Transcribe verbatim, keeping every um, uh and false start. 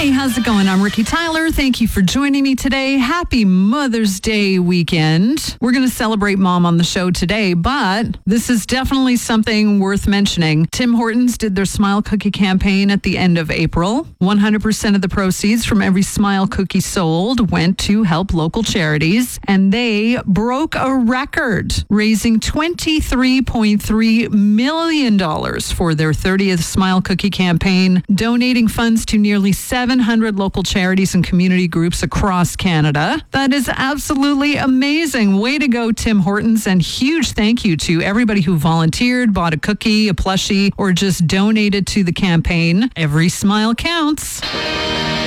Hey, how's it going? I'm Ricky Tyler. Thank you for joining me today. Happy Mother's Day weekend. We're going to celebrate Mom on the show today, but this is definitely something worth mentioning. Tim Hortons did their Smile Cookie campaign at the end of April. one hundred percent of the proceeds from every Smile Cookie sold went to help local charities, and they broke a record, raising twenty-three point three million dollars for their thirtieth Smile Cookie campaign, donating funds to nearly seven hundred local charities and community groups across Canada. That is absolutely amazing. Way to go, Tim Hortons, and huge thank you to everybody who volunteered, bought a cookie, a plushie, or just donated to the campaign. Every smile counts.